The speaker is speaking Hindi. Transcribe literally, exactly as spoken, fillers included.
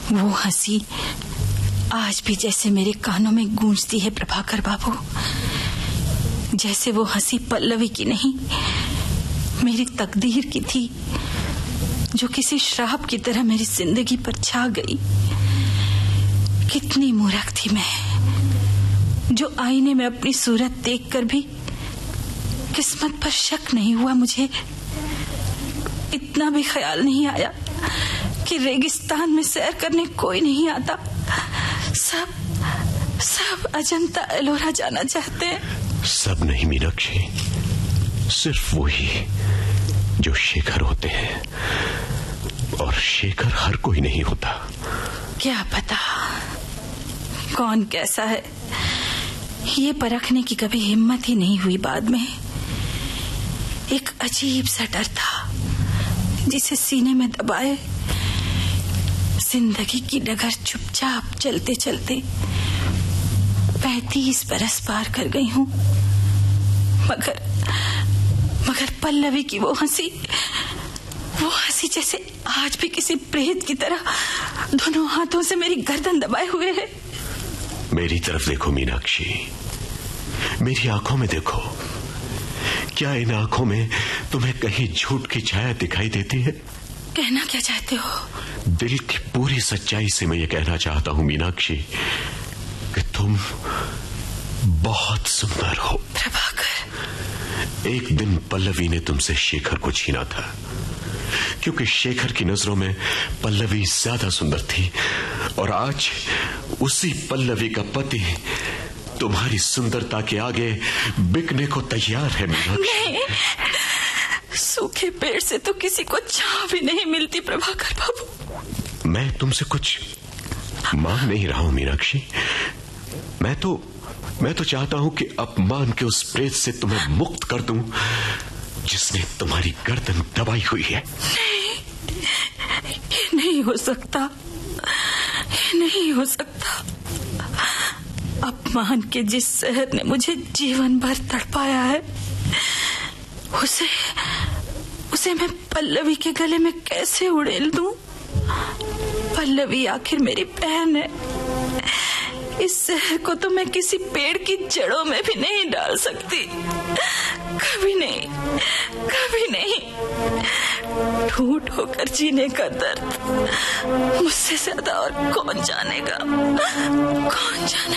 वो हंसी आज भी जैसे मेरे कानों में गूंजती है प्रभाकर बाबू। जैसे वो हंसी पल्लवी की नहीं, मेरी तकदीर की थी, जो किसी श्राप की तरह मेरी जिंदगी पर छा गई। कितनी मूर्ख थी मैं, जो आईने में अपनी सूरत देखकर भी किस्मत पर शक नहीं हुआ। मुझे इतना भी ख्याल नहीं आया कि रेगिस्तान में सैर करने कोई नहीं आता। सब सब अजंता एलोरा जाना चाहते हैं। सब नहीं मीनाक्षी, सिर्फ वही जो शेखर होते हैं, और शेखर हर कोई नहीं होता। क्या पता कौन कैसा है, ये परखने की कभी हिम्मत ही नहीं हुई। बाद में एक अजीब सा डर था जिसे सीने में दबाए जिंदगी की डगर चुपचाप चलते चलते पैंतीस बरस पार कर गई हूँ। मगर मगर पल्लवी की वो हंसी, वो हंसी जैसे आज भी किसी प्रेत की तरह दोनों हाथों से मेरी गर्दन दबाए हुए है। मेरी तरफ देखो मीनाक्षी, मेरी आंखों में देखो। क्या इन आंखों में तुम्हें कहीं झूठ की छाया दिखाई देती है? कहना क्या चाहते हो? दिल की पूरी सच्चाई से मैं ये कहना चाहता हूँ मीनाक्षी कि तुम बहुत सुंदर हो। प्रभाकर, एक दिन पल्लवी ने तुमसे शेखर को छीना था, क्योंकि शेखर की नजरों में पल्लवी ज्यादा सुंदर थी, और आज उसी पल्लवी का पति तुम्हारी सुंदरता के आगे बिकने को तैयार है मीनाक्षी। नहीं, सूखे पेड़ से तो किसी को छांव भी नहीं मिलती प्रभाकर बाबू। मैं तुमसे कुछ मांग नहीं रहा हूं मीनाक्षी, मैं तो मैं तो चाहता हूं कि अपमान के उस प्रेत से तुम्हें मुक्त कर दूं जिसने तुम्हारी गर्दन दबाई हुई है। नहीं, ये नहीं हो सकता, ये नहीं हो सकता। अपमान के जिस शहर ने मुझे जीवन भर तड़पाया है, उसे उसे मैं पल्लवी के गले में कैसे उड़ेल दूं? पल्लवी आखिर मेरी बहन है। इस शहर को तो मैं किसी पेड़ की जड़ों में भी नहीं डाल सकती, कभी नहीं, कभी नहीं। ठूठ होकर जीने का दर्द मुझसे ज्यादा और कौन जानेगा, कौन जानेगा।